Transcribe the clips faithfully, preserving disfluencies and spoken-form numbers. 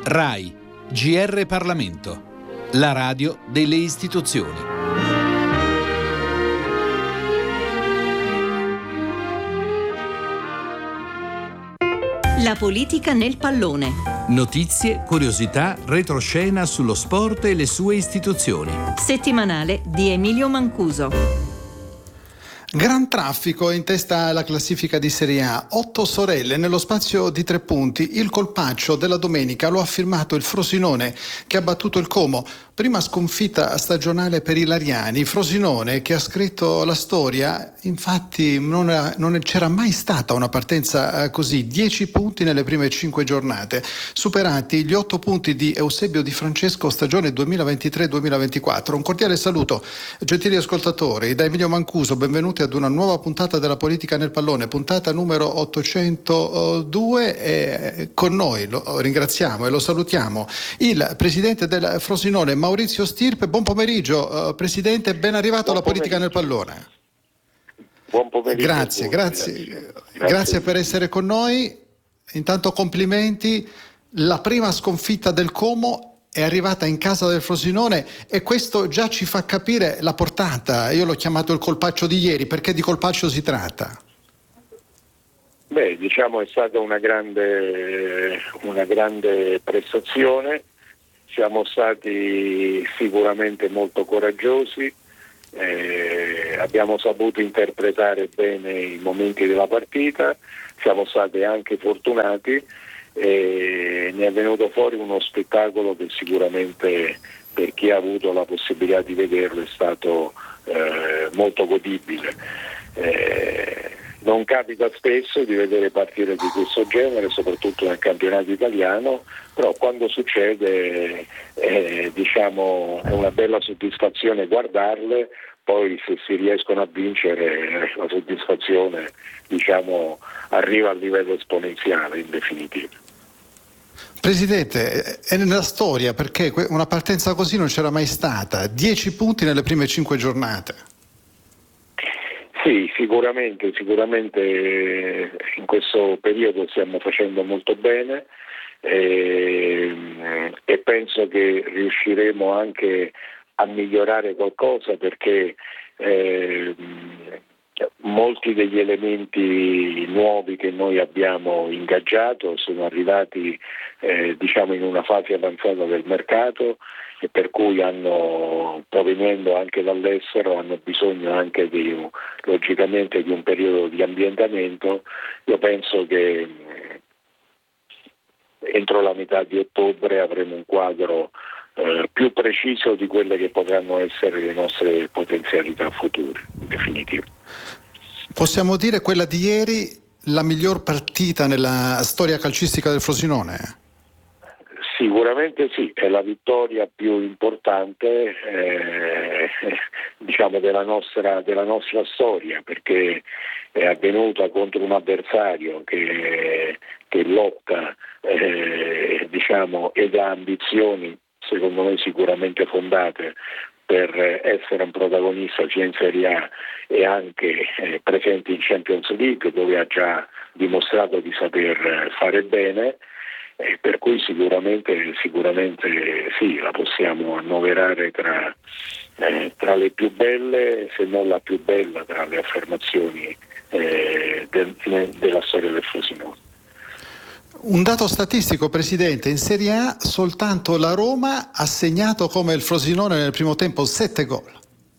RAI, G R Parlamento, la radio delle istituzioni. La politica nel pallone. Notizie, curiosità, retroscena sullo sport e le sue istituzioni. Settimanale di Emilio Mancuso. Gran traffico in testa alla classifica di Serie A, otto sorelle nello spazio di tre punti. Il colpaccio della domenica lo ha firmato il Frosinone che ha battuto il Como, prima sconfitta stagionale per i lariani. Frosinone che ha scritto la storia, infatti non, è, non c'era mai stata una partenza così, dieci punti nelle prime cinque giornate, superati gli otto punti di Eusebio Di Francesco stagione duemilaventitré duemilaventiquattro. Un cordiale saluto, gentili ascoltatori, da Emilio Mancuso, benvenuti ad una nuova puntata della politica nel pallone, puntata numero ottocentodue, e con noi lo ringraziamo e lo salutiamo il presidente del Frosinone Maurizio Stirpe. Buon pomeriggio presidente, ben arrivato alla politica nel pallone. Buon pomeriggio. Grazie, grazie, grazie, grazie per essere con noi. Intanto complimenti, la prima sconfitta del Como è arrivata in casa del Frosinone e questo già ci fa capire la portata. Io l'ho chiamato il colpaccio di ieri, perché di colpaccio si tratta? Beh, diciamo è stata una grande, una grande prestazione, siamo stati sicuramente molto coraggiosi, eh, abbiamo saputo interpretare bene i momenti della partita, siamo stati anche fortunati e ne è venuto fuori uno spettacolo che sicuramente per chi ha avuto la possibilità di vederlo è stato eh, molto godibile. Eh, non capita spesso di vedere partite di questo genere, soprattutto nel campionato italiano, però quando succede eh, diciamo è una bella soddisfazione guardarle. Poi se si riescono a vincere la soddisfazione diciamo arriva a livello esponenziale in definitiva. Presidente, è nella storia perché una partenza così non c'era mai stata, dieci punti nelle prime cinque giornate. Sì, sicuramente, sicuramente in questo periodo stiamo facendo molto bene e, e penso che riusciremo anche a migliorare qualcosa perché eh, molti degli elementi nuovi che noi abbiamo ingaggiato sono arrivati eh, diciamo in una fase avanzata del mercato e per cui hanno, provenendo anche dall'estero, hanno bisogno anche di, logicamente di un periodo di ambientamento. Io penso che entro la metà di ottobre avremo un quadro eh, più preciso di quelle che potranno essere le nostre potenzialità future, in definitiva. Possiamo dire quella di ieri la miglior partita nella storia calcistica del Frosinone? Sicuramente sì, è la vittoria più importante eh, diciamo della nostra, della nostra storia, perché è avvenuta contro un avversario che, che lotta eh, diciamo ed ha ambizioni secondo me sicuramente fondate per essere un protagonista sia in Serie A e anche eh, presente in Champions League, dove ha già dimostrato di saper fare bene. Eh, per cui sicuramente, sicuramente sì, la possiamo annoverare tra, eh, tra le più belle, se non la più bella tra le affermazioni eh, del, della storia del Frosinone. Un dato statistico, Presidente, in Serie A soltanto la Roma ha segnato come il Frosinone nel primo tempo sette gol.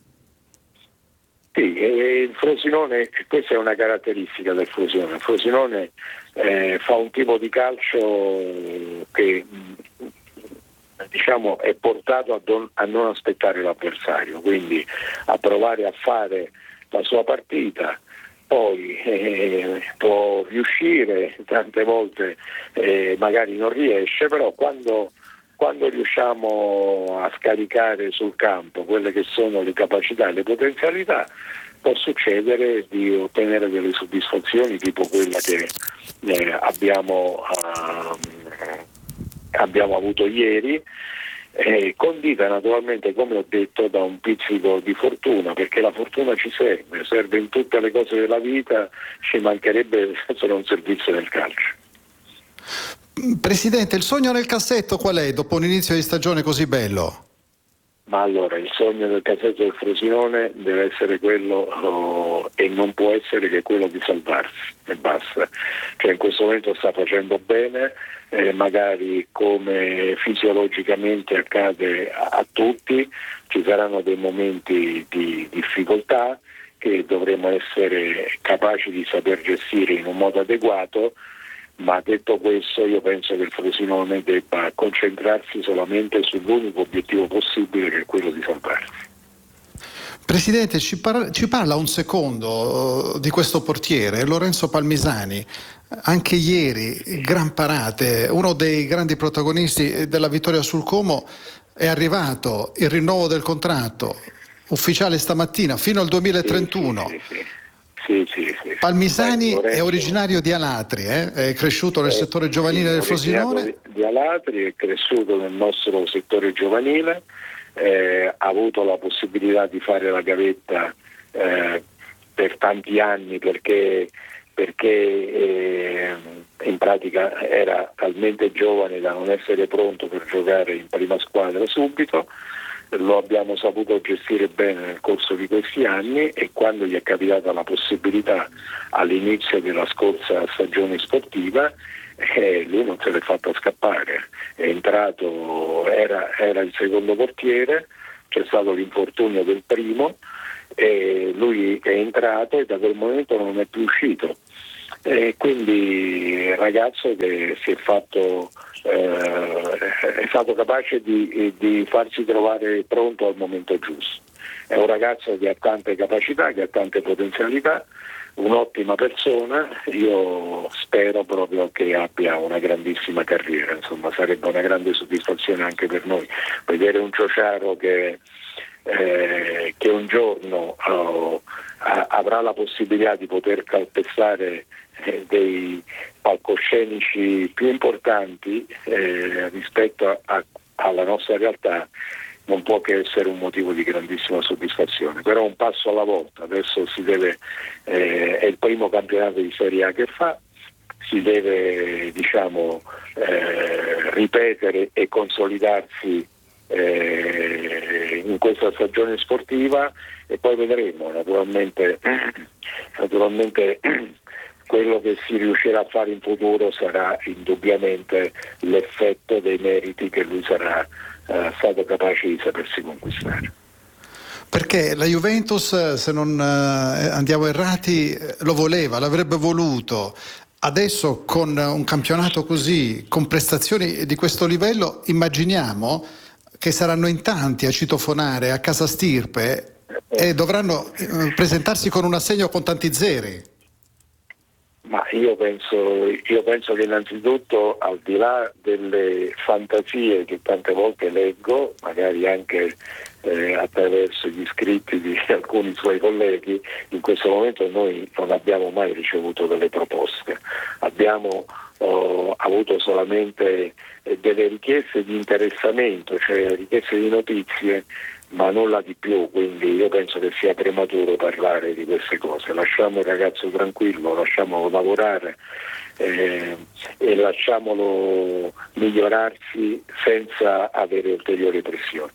Sì, eh, il Frosinone, questa è una caratteristica del Frosinone, il Frosinone eh, fa un tipo di calcio che diciamo è portato a, don, a non aspettare l'avversario, quindi a provare a fare la sua partita, poi eh, può riuscire, tante volte eh, magari non riesce, però quando quando riusciamo a scaricare sul campo quelle che sono le capacità e le potenzialità, può succedere di ottenere delle soddisfazioni tipo quella che eh, abbiamo, uh, abbiamo avuto ieri, eh, condita naturalmente, come ho detto, da un pizzico di fortuna, perché la fortuna ci serve, serve in tutte le cose della vita, ci mancherebbe se non servisse nel calcio. Presidente, il sogno nel cassetto qual è dopo un inizio di stagione così bello? Ma allora il sogno del cassetto del Frosinone deve essere quello oh, e non può essere che quello di salvarsi e basta. Cioè in questo momento sta facendo bene, eh, magari come fisiologicamente accade a, a tutti, ci saranno dei momenti di difficoltà che dovremo essere capaci di saper gestire in un modo adeguato. Ma detto questo, io penso che il Frosinone debba concentrarsi solamente sull'unico obiettivo possibile, che è quello di salvarsi. Presidente, ci, par- ci parla un secondo uh, di questo portiere, Lorenzo Palmisani. Anche ieri, gran parate, uno dei grandi protagonisti della vittoria sul Como, è arrivato il rinnovo del contratto ufficiale stamattina fino al duemilatrentuno. Sì, sì, sì, sì. Sì, sì, sì. Palmisani Beh, Lorenzo, è originario di Alatri, eh? È cresciuto nel eh, settore giovanile sì, del Frosinone. Di, di Alatri, è cresciuto nel nostro settore giovanile, eh, ha avuto la possibilità di fare la gavetta eh, per tanti anni perché, perché eh, in pratica era talmente giovane da non essere pronto per giocare in prima squadra subito. Lo abbiamo saputo gestire bene nel corso di questi anni e quando gli è capitata la possibilità all'inizio della scorsa stagione sportiva, eh, lui non se l'è fatto scappare, è entrato, era, era il secondo portiere, c'è stato l'infortunio del primo e lui è entrato e da quel momento non è più uscito. E quindi il ragazzo che si è fatto eh, è stato capace di, di farsi trovare pronto al momento giusto. È un ragazzo che ha tante capacità, che ha tante potenzialità, un'ottima persona. Io spero proprio che abbia una grandissima carriera, insomma sarebbe una grande soddisfazione anche per noi vedere un Ciociaro che Eh, che un giorno oh, a, avrà la possibilità di poter calpestare eh, dei palcoscenici più importanti eh, rispetto a, a, alla nostra realtà, non può che essere un motivo di grandissima soddisfazione. Però un passo alla volta, adesso si deve eh, è il primo campionato di Serie A che fa, si deve diciamo eh, ripetere e consolidarsi Eh, in questa stagione sportiva e poi vedremo naturalmente, naturalmente quello che si riuscirà a fare in futuro sarà indubbiamente l'effetto dei meriti che lui sarà eh, stato capace di sapersi conquistare. Perché la Juventus, se non eh, andiamo errati, lo voleva, l'avrebbe voluto. Adesso con un campionato così, con prestazioni di questo livello, immaginiamo che saranno in tanti a citofonare a casa stirpe e dovranno eh, presentarsi con un assegno con tanti zeri. Ma io penso, io penso che innanzitutto, al di là delle fantasie che tante volte leggo, magari anche eh, attraverso gli scritti di alcuni suoi colleghi, in questo momento noi non abbiamo mai ricevuto delle proposte, abbiamo ho avuto solamente eh, delle richieste di interessamento, cioè richieste di notizie, ma nulla di più, quindi io penso che sia prematuro parlare di queste cose. Lasciamo il ragazzo tranquillo, lasciamolo lavorare eh, e lasciamolo migliorarsi senza avere ulteriori pressioni.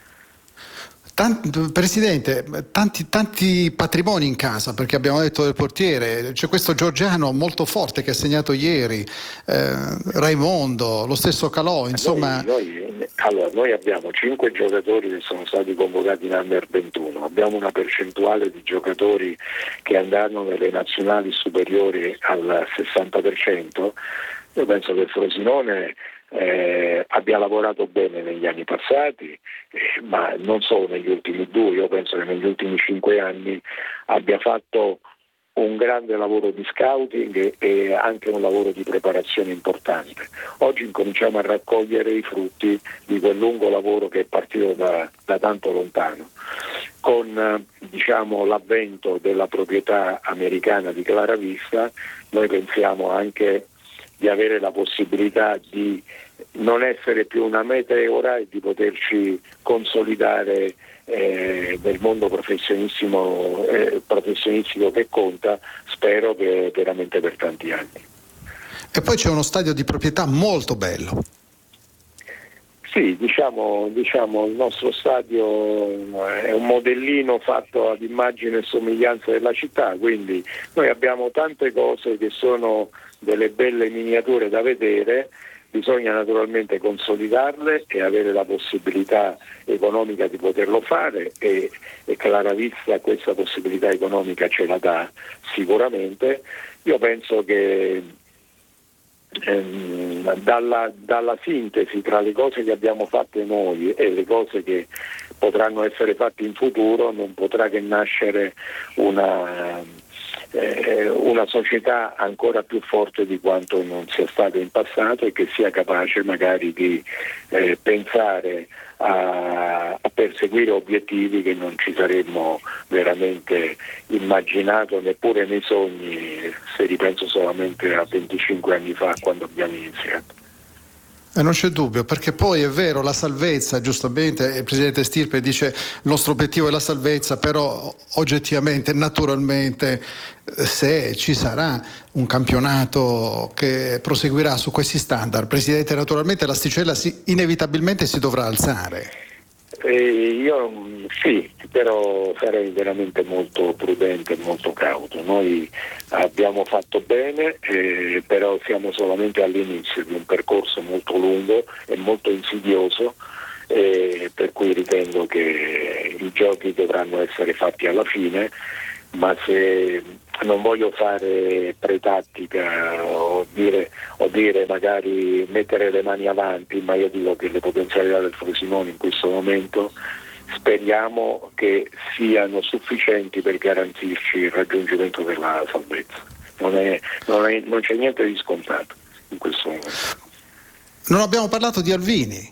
Tant- Presidente, tanti, tanti patrimoni in casa, perché abbiamo detto del portiere, c'è questo georgiano molto forte che ha segnato ieri, eh, Raimondo, lo stesso Calò, insomma. Noi, noi, allora, noi abbiamo cinque giocatori che sono stati convocati in Under ventuno, abbiamo una percentuale di giocatori che andranno nelle nazionali superiori al sessanta per cento. Io penso che il Frosinone Eh, abbia lavorato bene negli anni passati, eh, ma non solo negli ultimi due, io penso che negli ultimi cinque anni abbia fatto un grande lavoro di scouting e, e anche un lavoro di preparazione importante. Oggi incominciamo a raccogliere i frutti di quel lungo lavoro che è partito da, da tanto lontano. Con eh, diciamo, l'avvento della proprietà americana di Claravista, noi pensiamo anche di avere la possibilità di non essere più una meteora e di poterci consolidare eh, nel mondo professionistico, eh, professionistico che conta, spero che veramente per tanti anni. E poi c'è uno stadio di proprietà molto bello. Sì, diciamo, diciamo il nostro stadio è un modellino fatto ad immagine e somiglianza della città, quindi noi abbiamo tante cose che sono delle belle miniature da vedere, bisogna naturalmente consolidarle e avere la possibilità economica di poterlo fare e, e Claravista questa possibilità economica ce la dà sicuramente. Io penso che Ehm, dalla, dalla sintesi tra le cose che abbiamo fatte noi e le cose che potranno essere fatte in futuro non potrà che nascere una, eh, una società ancora più forte di quanto non sia stato in passato e che sia capace magari di eh, pensare a, a perseguire obiettivi che non ci saremmo veramente immaginato neppure nei sogni, se ripenso solamente a venticinque anni fa quando abbiamo iniziato. E non c'è dubbio, perché poi è vero, la salvezza, giustamente il presidente Stirpe dice il nostro obiettivo è la salvezza, però oggettivamente, naturalmente, se ci sarà un campionato che proseguirà su questi standard, presidente, naturalmente l'asticella si, inevitabilmente si dovrà alzare. Eh, io sì, però sarei veramente molto prudente e molto cauto. Noi abbiamo fatto bene, eh, però siamo solamente all'inizio di un percorso molto lungo e molto insidioso, eh, per cui ritengo che i giochi dovranno essere fatti alla fine, ma se non voglio fare pretattica o dire, o dire magari mettere le mani avanti, ma io dico che le potenzialità del Frosinone in questo momento speriamo che siano sufficienti per garantirci il raggiungimento della salvezza. Non, è, non, è, non c'è niente di scontato in questo momento. Non abbiamo parlato di Alvini.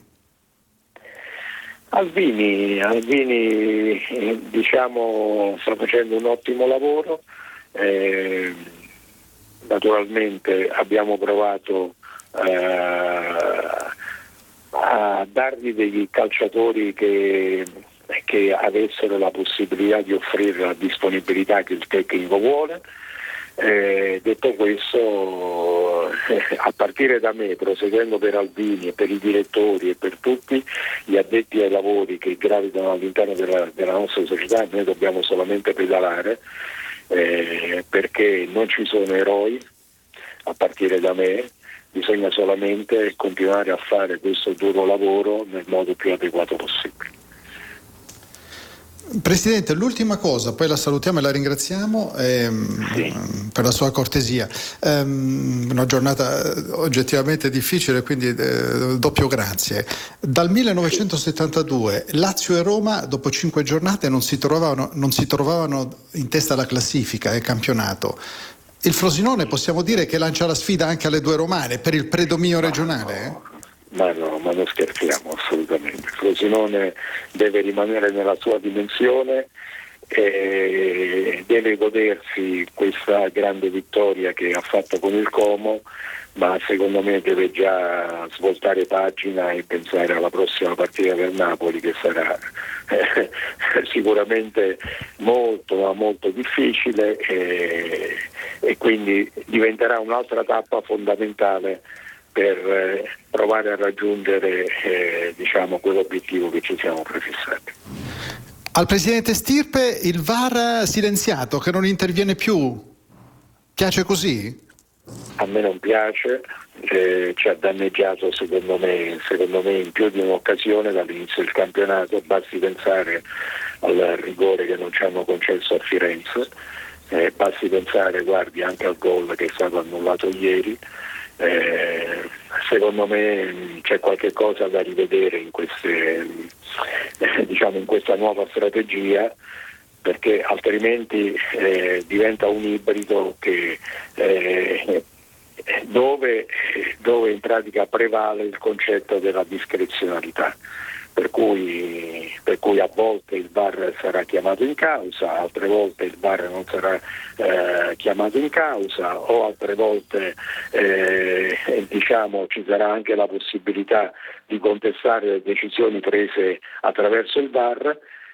Alvini, Alvini eh, diciamo sta facendo un ottimo lavoro, eh, naturalmente abbiamo provato eh, a dargli degli calciatori che, che avessero la possibilità di offrire la disponibilità che il tecnico vuole. Eh, detto questo, eh, a partire da me, proseguendo per Alvini e per i direttori e per tutti gli addetti ai lavori che gravitano all'interno della, della nostra società, noi dobbiamo solamente pedalare, eh, perché non ci sono eroi a partire da me, bisogna solamente continuare a fare questo duro lavoro nel modo più adeguato possibile. Presidente, l'ultima cosa, poi la salutiamo e la ringraziamo ehm, sì. per la sua cortesia. Ehm, una giornata oggettivamente difficile, quindi eh, doppio grazie. Dal millenovecentosettantadue Lazio e Roma dopo cinque giornate non si trovavano, non si trovavano in testa alla classifica e campionato. Il Frosinone possiamo dire che lancia la sfida anche alle due romane per il predominio regionale? Eh? Ma no, ma non scherziamo assolutamente. Il Frosinone deve rimanere nella sua dimensione e deve godersi questa grande vittoria che ha fatto con il Como, ma secondo me deve già svoltare pagina e pensare alla prossima partita del Napoli, che sarà eh, sicuramente molto ma molto difficile e, e quindi diventerà un'altra tappa fondamentale per eh, provare a raggiungere eh, diciamo quell'obiettivo che ci siamo prefissati. Al presidente Stirpe il V A R silenziato, che non interviene più, piace così? A me non piace, eh, ci ha danneggiato secondo me, secondo me in più di un'occasione dall'inizio del campionato, basti pensare al rigore che non ci hanno concesso a Firenze, eh, basti pensare, guardi, anche al gol che è stato annullato ieri. Eh, secondo me c'è qualche cosa da rivedere in queste, eh, diciamo in questa nuova strategia, perché altrimenti eh, diventa un ibrido che eh, dove, dove in pratica prevale il concetto della discrezionalità, per cui, per cui a volte il V A R sarà chiamato in causa, altre volte il V A R non sarà eh, chiamato in causa, o altre volte eh, diciamo ci sarà anche la possibilità di contestare le decisioni prese attraverso il V A R,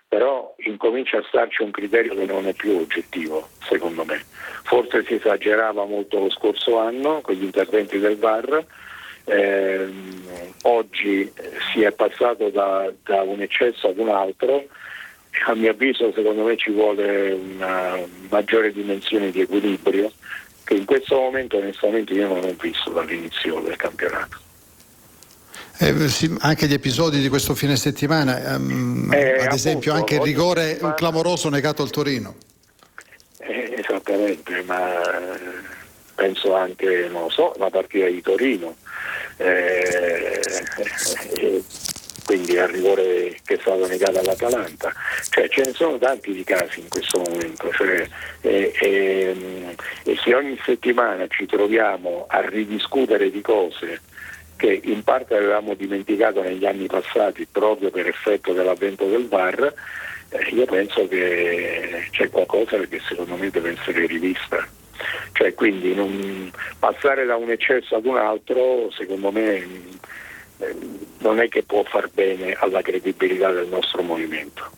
però incomincia a starci un criterio che non è più oggettivo, secondo me. Forse si esagerava molto lo scorso anno con gli interventi del V A R, eh, oggi si è passato da, da un eccesso ad un altro. A mio avviso, secondo me, ci vuole una maggiore dimensione di equilibrio che in questo momento onestamente io non ho visto dall'inizio del campionato. Eh, sì, anche gli episodi di questo fine settimana, ehm, eh, ad appunto, esempio anche il rigore settimana... clamoroso negato al Torino. Eh, esattamente, ma penso anche, non lo so, la partita di Torino, eh, eh, quindi al rigore che è stato negato all'Atalanta. Cioè ce ne sono tanti di casi in questo momento, cioè, eh, eh, e se ogni settimana ci troviamo a ridiscutere di cose che in parte avevamo dimenticato negli anni passati proprio per effetto dell'avvento del V A R, eh, io penso che c'è qualcosa che secondo me deve essere rivista. Cioè, quindi non passare da un eccesso ad un altro, secondo me, eh, non è che può far bene alla credibilità del nostro movimento.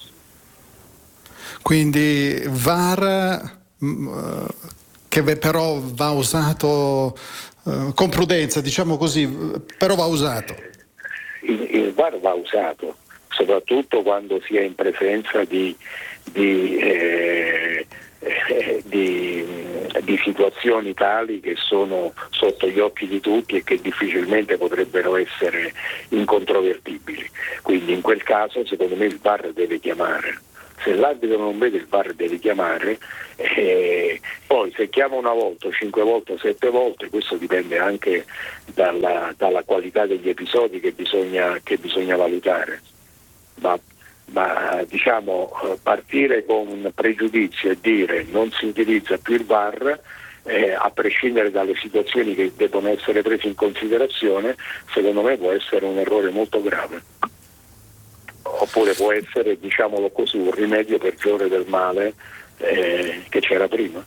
Quindi V A R mh, che però va usato uh, con prudenza, diciamo così, però va usato. Il, il V A R va usato, soprattutto quando si è in presenza di, di, eh, eh, di, di situazioni tali che sono sotto gli occhi di tutti e che difficilmente potrebbero essere incontrovertibili. Quindi in quel caso secondo me il V A R deve chiamare. Se l'arbitro non vede, il V A R deve chiamare, eh, poi se chiama una volta, cinque volte, sette volte, questo dipende anche dalla, dalla qualità degli episodi che bisogna, che bisogna valutare. Ma, ma diciamo partire con un pregiudizio e dire non si utilizza più il V A R, eh, a prescindere dalle situazioni che devono essere prese in considerazione, secondo me può essere un errore molto grave. Oppure può essere, diciamolo così, un rimedio peggiore del male eh, che c'era prima.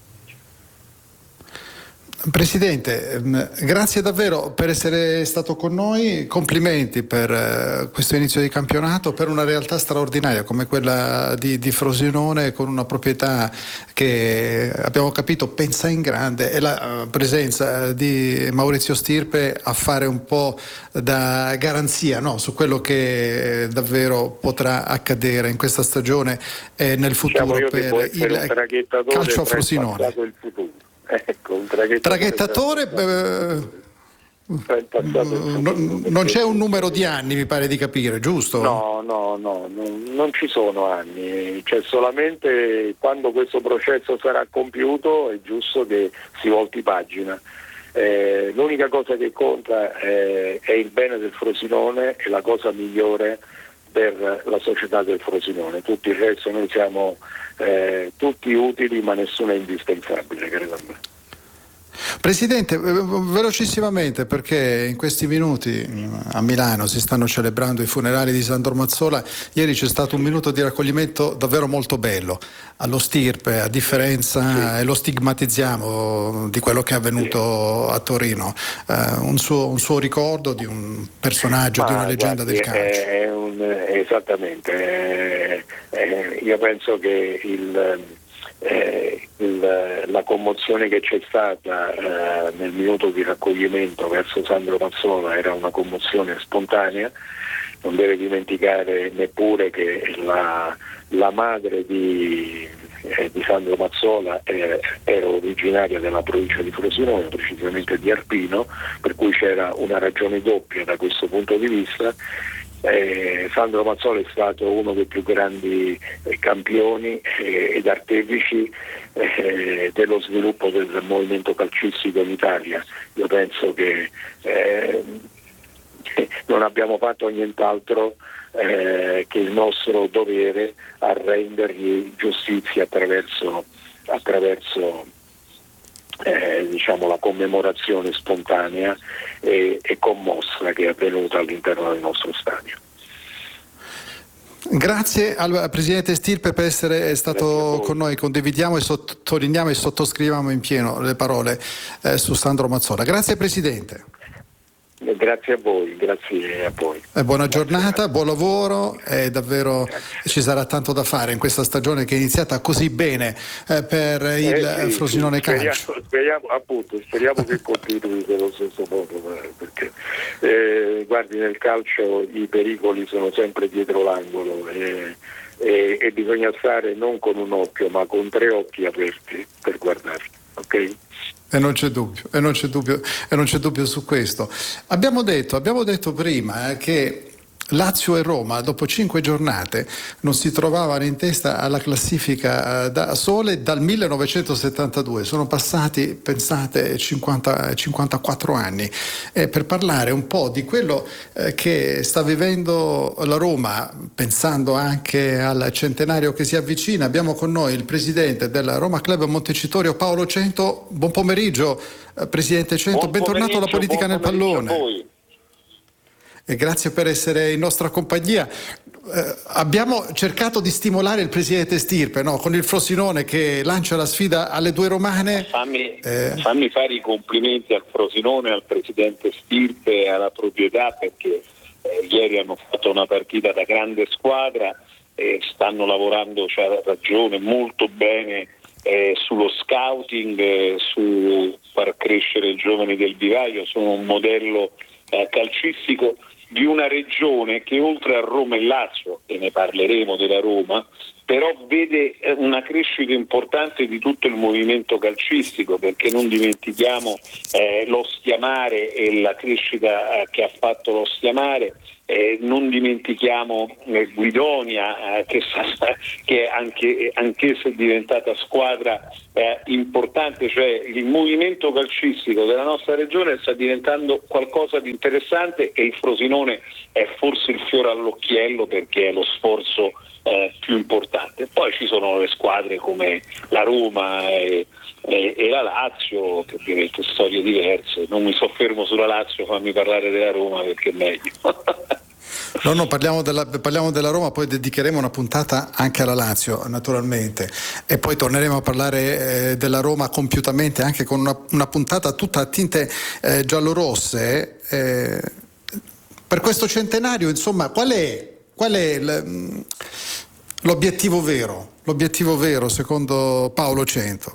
Presidente, grazie davvero per essere stato con noi, complimenti per uh, questo inizio di campionato, per una realtà straordinaria come quella di, di Frosinone, con una proprietà che abbiamo capito pensa in grande, e la uh, presenza di Maurizio Stirpe a fare un po' da garanzia, no, su quello che davvero potrà accadere in questa stagione e nel futuro, diciamo, per il calcio a Frosinone. Il futuro. Ecco, un traghettatore, traghettatore eh, non, non c'è un numero di anni, mi pare di capire, giusto? No, no, no, non, non ci sono anni, c'è solamente quando questo processo sarà compiuto è giusto che si volti pagina. Eh, l'unica cosa che conta è, è il bene del Frosinone e la cosa migliore per la società del Frosinone. Tutto il resto noi siamo eh, tutti utili, ma nessuno è indispensabile, credo a me. Presidente, velocissimamente, perché in questi minuti a Milano si stanno celebrando i funerali di Sandro Mazzola. Ieri c'è stato un minuto di raccoglimento davvero molto bello allo Stirpe, a differenza, sì. e lo stigmatizziamo, di quello che è avvenuto sì. a Torino. Uh, un, suo, un suo ricordo di un personaggio, Ma, di una leggenda guardi, del calcio. È un, esattamente, è, è, io penso che il... Eh, il, la commozione che c'è stata eh, nel minuto di raccoglimento verso Sandro Mazzola era una commozione spontanea. Non deve dimenticare neppure che la, la madre di, eh, di Sandro Mazzola eh, era originaria della provincia di Frosinone, precisamente di Arpino, per cui c'era una ragione doppia da questo punto di vista. Eh, Sandro Mazzola è stato uno dei più grandi eh, campioni eh, ed artefici eh, dello sviluppo del movimento calcistico in Italia. Io penso che eh, non abbiamo fatto nient'altro eh, che il nostro dovere a rendergli giustizia attraverso, attraverso Eh, diciamo la commemorazione spontanea e, e commossa che è avvenuta all'interno del nostro stadio. Grazie al Presidente Stirpe per essere stato con noi, condividiamo e sottolineiamo e sottoscriviamo in pieno le parole eh, su Sandro Mazzola. Grazie Presidente. Grazie a voi, grazie a voi. Eh, buona grazie giornata, buon lavoro, e davvero grazie. Ci sarà tanto da fare in questa stagione che è iniziata così bene eh, per il eh sì, Frosinone sì, Calcio. Speriamo, speriamo, appunto, speriamo che continui dello stesso modo, perché eh, guardi, nel calcio i pericoli sono sempre dietro l'angolo e, e, e bisogna stare non con un occhio ma con tre occhi aperti per guardarli, ok? E non c'è dubbio, e non c'è dubbio, e non c'è dubbio su questo. Abbiamo detto, abbiamo detto prima eh, che Lazio e Roma dopo cinque giornate non si trovavano in testa alla classifica eh, da sole dal millenovecentosettantadue. Sono passati, pensate, cinquanta, cinquantaquattro anni. E per parlare un po' di quello eh, che sta vivendo la Roma, pensando anche al centenario che si avvicina, abbiamo con noi il presidente del Roma Club Montecitorio, Paolo Cento. Buon pomeriggio, eh, presidente Cento, buon bentornato alla politica nel pallone. A voi. E grazie per essere in nostra compagnia. Eh, abbiamo cercato di stimolare il presidente Stirpe, no? Con il Frosinone che lancia la sfida alle due romane. Fammi, eh. fammi fare i complimenti al Frosinone, al presidente Stirpe e alla proprietà, perché eh, ieri hanno fatto una partita da grande squadra e stanno lavorando, c'ha ragione, molto bene eh, sullo scouting, eh, su far crescere i giovani del vivaio. Sono un modello eh, calcistico di una regione che oltre a Roma e Lazio, e ne parleremo della Roma, però vede una crescita importante di tutto il movimento calcistico, perché non dimentichiamo eh, l'Ostia Mare e la crescita eh, che ha fatto l'Ostia Mare, eh, non dimentichiamo eh, Guidonia eh, che, che anche, anch'essa è diventata squadra eh, importante, cioè il movimento calcistico della nostra regione sta diventando qualcosa di interessante e il Frosinone è forse il fiore all'occhiello perché è lo sforzo Eh, più importante. Poi ci sono le squadre come la Roma e, e, e la Lazio, che ovviamente storie diverse. Non mi soffermo sulla Lazio, fammi parlare della Roma perché è meglio. No, no, parliamo della, parliamo della Roma, poi dedicheremo una puntata anche alla Lazio, naturalmente, e poi torneremo a parlare eh, della Roma compiutamente, anche con una, una puntata tutta a tinte eh, giallorosse. Eh, per questo centenario, insomma, qual è Qual è l'obiettivo vero? L'obiettivo vero secondo Paolo Cento?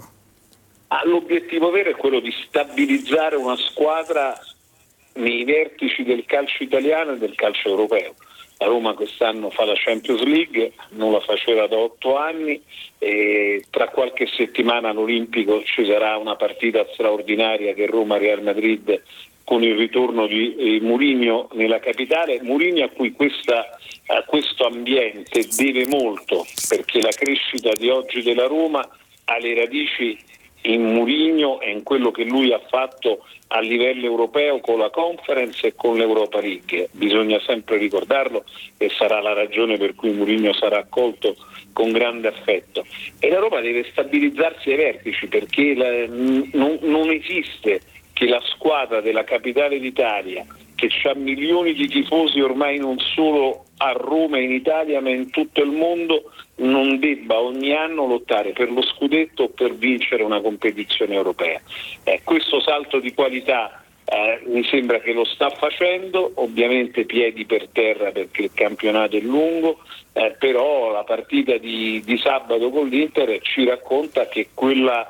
Ah, l'obiettivo vero è quello di stabilizzare una squadra nei vertici del calcio italiano e del calcio europeo. La Roma quest'anno fa la Champions League, non la faceva da otto anni, e tra qualche settimana all'Olimpico ci sarà una partita straordinaria che è Roma-Real Madrid, con il ritorno di eh, Mourinho nella capitale. Mourinho a cui questa, a questo ambiente deve molto, perché la crescita di oggi della Roma ha le radici in Mourinho e in quello che lui ha fatto a livello europeo con la Conference e con l'Europa League. Bisogna sempre ricordarlo e sarà la ragione per cui Mourinho sarà accolto con grande affetto. E la Roma deve stabilizzarsi ai vertici, perché la, non, non esiste che la squadra della capitale d'Italia, che ha milioni di tifosi ormai non solo a Roma e in Italia ma in tutto il mondo, non debba ogni anno lottare per lo scudetto o per vincere una competizione europea. Eh, questo salto di qualità eh, mi sembra che lo sta facendo, ovviamente piedi per terra perché il campionato è lungo, eh, però la partita di, di sabato con l'Inter ci racconta che quella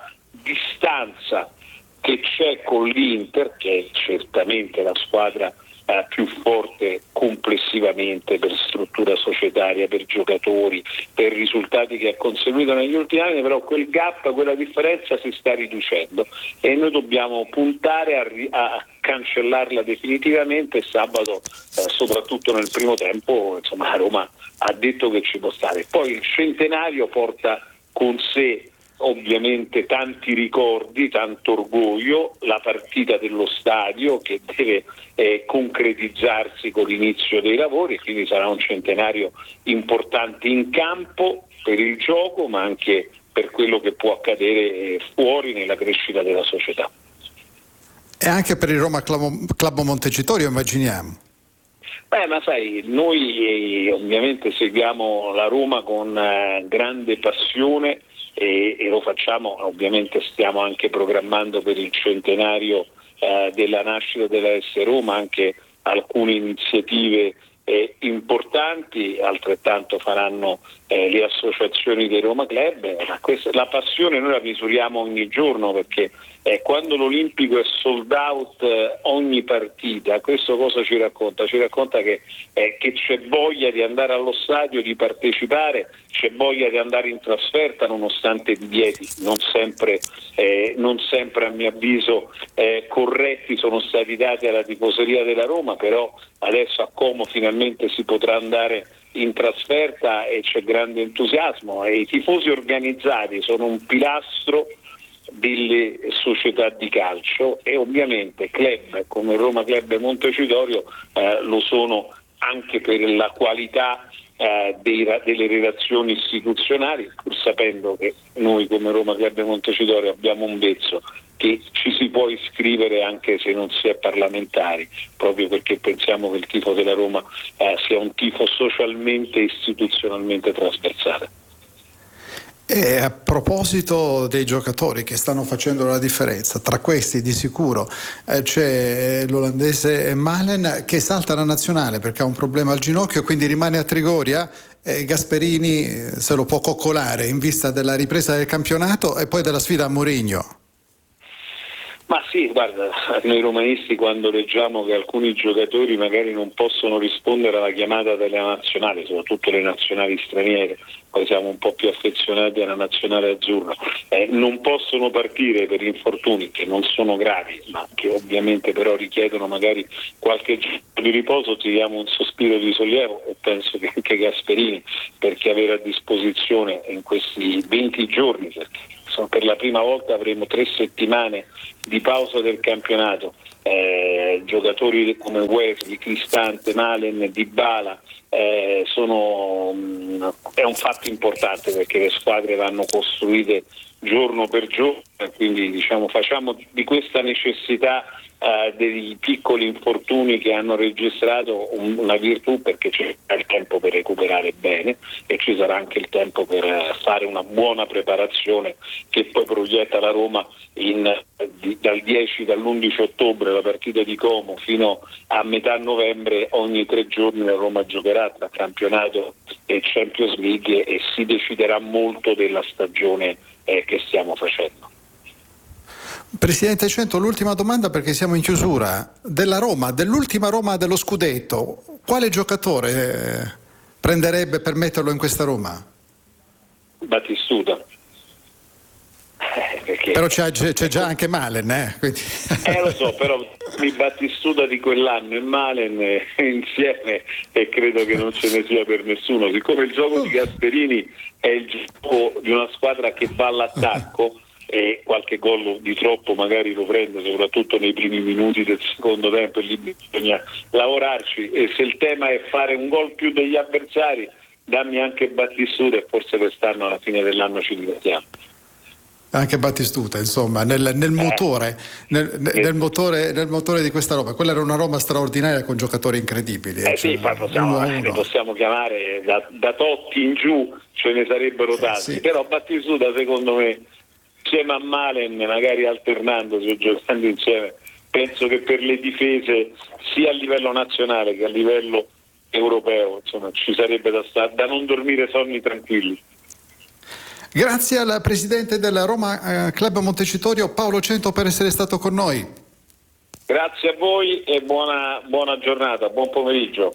distanza che c'è con l'Inter, che è certamente la squadra eh, più forte complessivamente per struttura societaria, per giocatori, per risultati che ha conseguito negli ultimi anni, però quel gap, quella differenza si sta riducendo e noi dobbiamo puntare a, ri- a cancellarla definitivamente. Sabato, eh, soprattutto nel primo tempo, insomma, Roma ha detto che ci può stare. Poi il centenario porta con sé ovviamente tanti ricordi, tanto orgoglio, la partita dello stadio che deve eh, concretizzarsi con l'inizio dei lavori, quindi sarà un centenario importante in campo per il gioco, ma anche per quello che può accadere eh, fuori nella crescita della società. E anche per il Roma Club Montecitorio, immaginiamo. Beh, ma sai, noi eh, ovviamente seguiamo la Roma con eh, grande passione, E, e lo facciamo, ovviamente stiamo anche programmando per il centenario eh, della nascita della S Roma, anche alcune iniziative eh, importanti, altrettanto faranno eh, le associazioni dei Roma Club. Ma questa, la passione noi la misuriamo ogni giorno, perché eh, quando l'Olimpico è sold out eh, ogni partita, questo cosa ci racconta? Ci racconta che, eh, che c'è voglia di andare allo stadio, di partecipare, c'è voglia di andare in trasferta nonostante i divieti non sempre, eh, non sempre a mio avviso eh, corretti sono stati dati alla tifoseria della Roma, però adesso a Como finalmente si potrà andare in trasferta e c'è grande entusiasmo, e i tifosi organizzati sono un pilastro delle società di calcio, e ovviamente club come Roma Club Montecitorio eh, lo sono anche per la qualità eh, dei, delle relazioni istituzionali, pur sapendo che noi come Roma Club Montecitorio abbiamo un vezzo che ci si può iscrivere anche se non si è parlamentari, proprio perché pensiamo che il tifo della Roma eh, sia un tifo socialmente e istituzionalmente trasversale. E a proposito dei giocatori che stanno facendo la differenza, tra questi di sicuro eh, c'è l'olandese Malen che salta la nazionale perché ha un problema al ginocchio, quindi rimane a Trigoria. eh, Gasperini se lo può coccolare in vista della ripresa del campionato e poi della sfida a Mourinho. Ma sì, guarda, noi romanisti quando leggiamo che alcuni giocatori magari non possono rispondere alla chiamata della nazionale, soprattutto le nazionali straniere, poi siamo un po' più affezionati alla nazionale azzurra, eh, non possono partire per infortuni che non sono gravi, ma che ovviamente però richiedono magari qualche giorno di riposo, tiriamo un sospiro di sollievo, e penso che anche Gasperini, perché avere a disposizione in questi venti giorni, perché per la prima volta avremo tre settimane di pausa del campionato, eh, giocatori come Wesley, Cristante, Malen, Dybala eh, sono, mh, è un fatto importante, perché le squadre vanno costruite giorno per giorno, quindi diciamo facciamo di questa necessità Uh, dei piccoli infortuni che hanno registrato un, una virtù, perché c'è il tempo per recuperare bene e ci sarà anche il tempo per uh, fare una buona preparazione che poi proietta la Roma in, di, dal dieci, dall'undici ottobre la partita di Como fino a metà novembre. Ogni tre giorni la Roma giocherà tra campionato e Champions League e si deciderà molto della stagione eh, che stiamo facendo. Presidente Cento, l'ultima domanda perché siamo in chiusura. Della Roma, dell'ultima Roma dello scudetto, quale giocatore eh, prenderebbe per metterlo in questa Roma? Battistuta. Eh, perché... Però c'è, c'è già anche Malen, eh? Quindi... eh lo so, però mi Battistuta di quell'anno e Malen eh, insieme, e credo che non ce ne sia per nessuno. Siccome il gioco di Gasperini è il gioco di una squadra che va all'attacco, e qualche gol di troppo magari lo prende, soprattutto nei primi minuti del secondo tempo, e lì bisogna lavorarci, e se il tema è fare un gol più degli avversari, dammi anche Battistuta e forse quest'anno alla fine dell'anno ci divertiamo. Anche Battistuta, insomma, nel, nel motore, nel, nel, motore, nel motore di questa Roma. Quella era una Roma straordinaria con giocatori incredibili. Eh cioè, sì, possiamo, ne possiamo chiamare da, da Totti in giù, ce ne sarebbero tanti, sì. Però Battistuta secondo me, insieme a Malen, magari alternandosi o giocando insieme, penso che per le difese sia a livello nazionale che a livello europeo, insomma, ci sarebbe da, stare, da non dormire sonni tranquilli. Grazie al presidente del Roma Club Montecitorio Paolo Cento per essere stato con noi. Grazie a voi e buona, buona giornata, buon pomeriggio.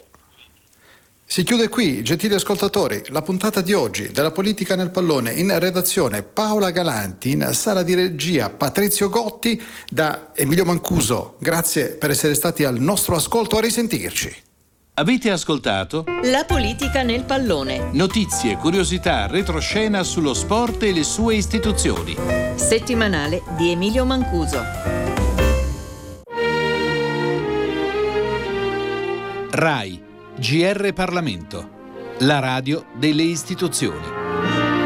Si chiude qui, gentili ascoltatori, la puntata di oggi della Politica nel Pallone. In redazione Paola Galanti, in sala di regia Patrizio Gotti, da Emilio Mancuso. Grazie per essere stati al nostro ascolto, a risentirci. Avete ascoltato La Politica nel Pallone. Notizie, curiosità, retroscena sullo sport e le sue istituzioni. Settimanale di Emilio Mancuso. RAI G R Parlamento, la radio delle istituzioni.